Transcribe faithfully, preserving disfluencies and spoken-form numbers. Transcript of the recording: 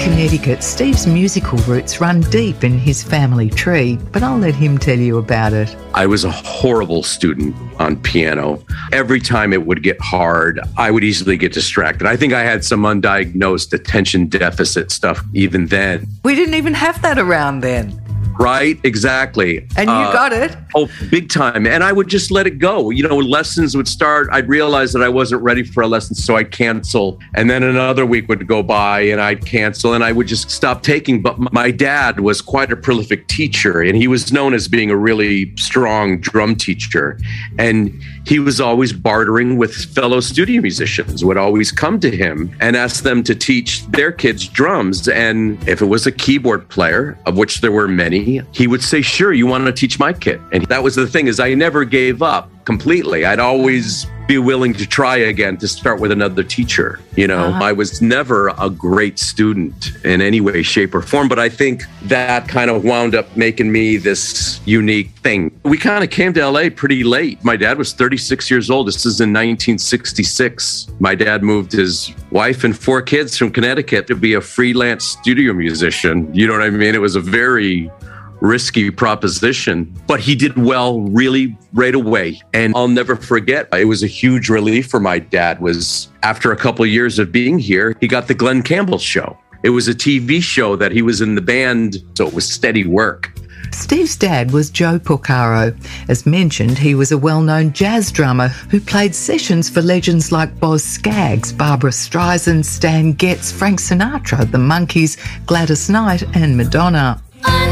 Connecticut, Steve's musical roots run deep in his family tree, but I'll let him tell you about it. I was a horrible student on piano. Every time it would get hard, I would easily get distracted. I think I had some undiagnosed attention deficit stuff even then. We didn't even have that around then. Right, exactly. And you uh, got it. Oh, big time. And I would just let it go. You know, lessons would start. I'd realize that I wasn't ready for a lesson, so I'd cancel. And then another week would go by and I'd cancel and I would just stop taking. But my dad was quite a prolific teacher and he was known as being a really strong drum teacher. And he was always bartering with fellow studio musicians, would always come to him and ask them to teach their kids drums. And if it was a keyboard player, of which there were many, he would say, sure, you want to teach my kid? And that was the thing, is I never gave up completely. I'd always be willing to try again to start with another teacher. You know, uh-huh. I was never a great student in any way, shape, or form, but I think that kind of wound up making me this unique thing. We kind of came to L A pretty late. My dad was thirty-six years old. This is in nineteen sixty-six. My dad moved his wife and four kids from Connecticut to be a freelance studio musician. You know what I mean? It was a very risky proposition, but he did well really right away. And I'll never forget, it was a huge relief for my dad was after a couple of years of being here, he got the Glenn Campbell show. It was a T V show that he was in the band, so it was steady work. Steve's dad was Joe Porcaro. As mentioned, he was a well-known jazz drummer who played sessions for legends like Boz Scaggs, Barbra Streisand, Stan Getz, Frank Sinatra, The Monkees, Gladys Knight and Madonna.